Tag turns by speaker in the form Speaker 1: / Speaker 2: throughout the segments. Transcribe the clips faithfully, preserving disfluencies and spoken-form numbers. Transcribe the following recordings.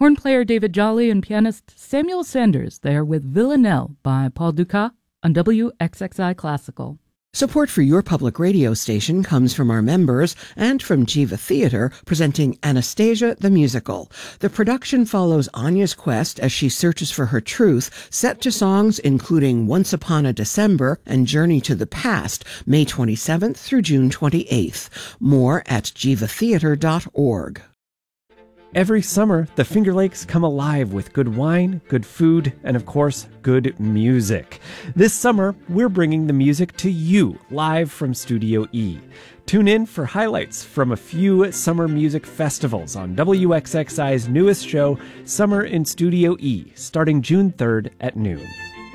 Speaker 1: Horn player David Jolly and pianist Samuel Sanders there with Villanelle by Paul Dukas on W X X I Classical.
Speaker 2: Support for your public radio station comes from our members and from Jiva Theatre, presenting Anastasia the Musical. The production follows Anya's quest as she searches for her truth, set to songs including Once Upon a December and Journey to the Past, May twenty-seventh through June twenty-eighth. More at jiva theatre dot org.
Speaker 3: Every summer, the Finger Lakes come alive with good wine, good food, and of course, good music. This summer, we're bringing the music to you live from Studio E. Tune in for highlights from a few summer music festivals on W X X I's newest show, Summer in Studio E, starting June third at noon.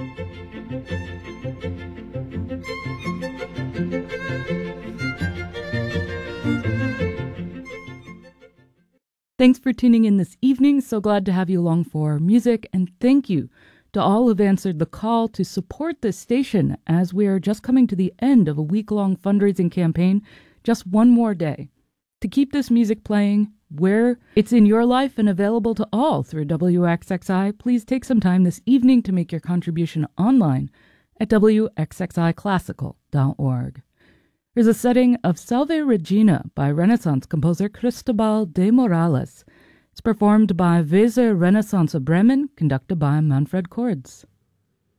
Speaker 1: Thanks for tuning in this evening. So glad to have you along for music. And thank you to all who've answered the call to support this station as we are just coming to the end of a week-long fundraising campaign. Just one more day to keep this music playing where it's in your life and available to all through W X X I. Please take some time this evening to make your contribution online at W X X I classical dot org. Here's a setting of Salve Regina by Renaissance composer Cristobal de Morales. It's performed by Weser Renaissance of Bremen, conducted by Manfred Kords.